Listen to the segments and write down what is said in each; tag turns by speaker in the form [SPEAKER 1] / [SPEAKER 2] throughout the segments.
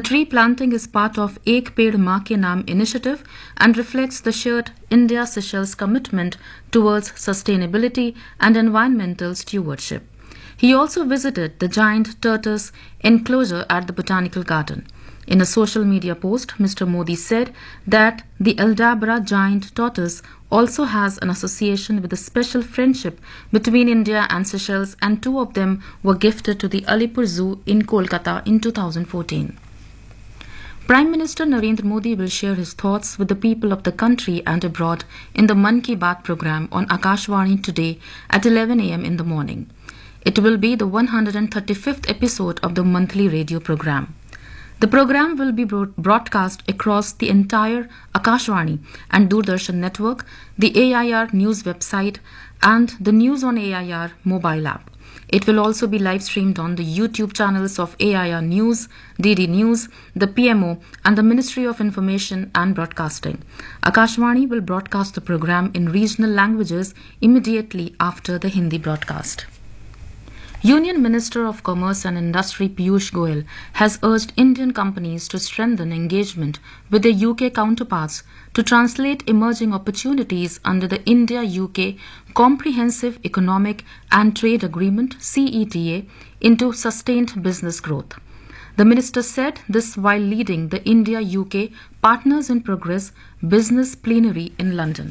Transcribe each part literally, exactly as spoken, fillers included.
[SPEAKER 1] tree planting is part of Ek Ped Maa Ke Naam initiative and reflects the shared India-Seychelles commitment towards sustainability and environmental stewardship. He also visited the giant tortoise enclosure at the Botanical Garden. In a social media post, Mister Modi said that the Aldabra giant tortoise also has an association with a special friendship between India and Seychelles, and two of them were gifted to the Alipur Zoo in Kolkata in two thousand fourteen. Prime Minister Narendra Modi will share his thoughts with the people of the country and abroad in the Mann Ki Baat program on Akashvani today at eleven a m in the morning. It will be the one hundred thirty-fifth episode of the monthly radio program. The program will be broadcast across the entire Akashvani and Doordarshan network, the A I R News website, and the News on A I R mobile app. It will also be live streamed on the YouTube channels of A I R News, D D News, the P M O, and the Ministry of Information and Broadcasting. Akashvani will broadcast the program in regional languages immediately after the Hindi broadcast. Union Minister of Commerce and Industry Piyush Goyal has urged Indian companies to strengthen engagement with their U K counterparts to translate emerging opportunities under the India-U K Comprehensive Economic and Trade Agreement (C E T A) into sustained business growth. The minister said this while leading the India-U K Partners in Progress Business Plenary in London.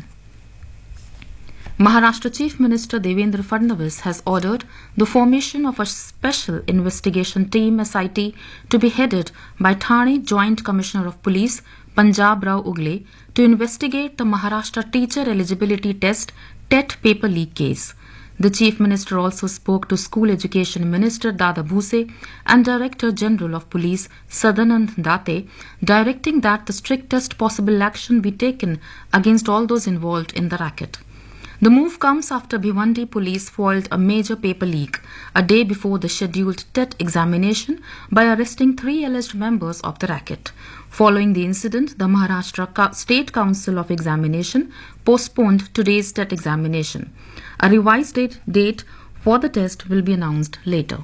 [SPEAKER 1] Maharashtra Chief Minister Devendra Fadnavis has ordered the formation of a special investigation team S I T to be headed by Thane Joint Commissioner of Police Punjab Rao Ugle to investigate the Maharashtra Teacher Eligibility Test T E T paper leak case. The Chief Minister also spoke to School Education Minister Dada Bhuse and Director General of Police Sadanand Date, directing that the strictest possible action be taken against all those involved in the racket. The move comes after Bhiwandi police foiled a major paper leak a day before the scheduled T E T examination by arresting three alleged members of the racket. Following the incident, the Maharashtra State Council of Examination postponed today's T E T examination. A revised date, date for the test will be announced later.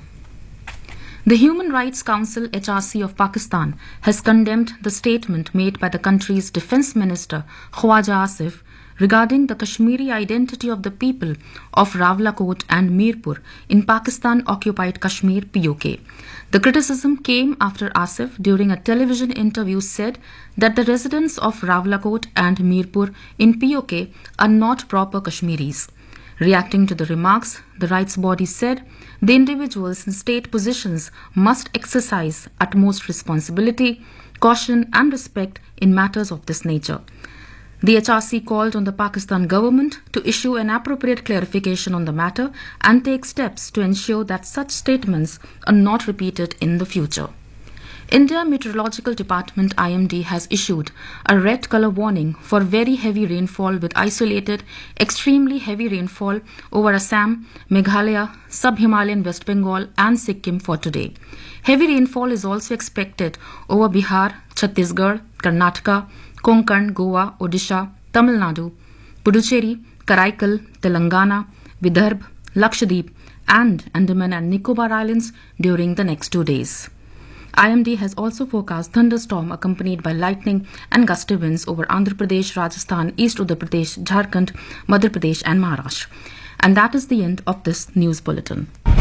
[SPEAKER 1] The Human Rights Council H R C of Pakistan has condemned the statement made by the country's Defence Minister Khwaja Asif regarding the Kashmiri identity of the people of Rawalakot and Mirpur in Pakistan-occupied Kashmir P O K. The criticism came after Asif, during a television interview, said that the residents of Rawalakot and Mirpur in P O K are not proper Kashmiris. Reacting to the remarks, the rights body said the individuals in state positions must exercise utmost responsibility, caution and respect in matters of this nature. The H R C called on the Pakistan government to issue an appropriate clarification on the matter and take steps to ensure that such statements are not repeated in the future. India Meteorological Department I M D has issued a red color warning for very heavy rainfall with isolated extremely heavy rainfall over Assam, Meghalaya, Sub-Himalayan West Bengal and Sikkim for today. Heavy rainfall is also expected over Bihar, Chhattisgarh, Karnataka, Konkan, Goa, Odisha, Tamil Nadu, Puducherry, Karaikal, Telangana, Vidarbha, Lakshadweep and Andaman and Nicobar Islands during the next two days. I M D has also forecast thunderstorm accompanied by lightning and gusty winds over Andhra Pradesh, Rajasthan, East Uttar Pradesh, Jharkhand, Madhya Pradesh and Maharashtra. And that is the end of this news bulletin.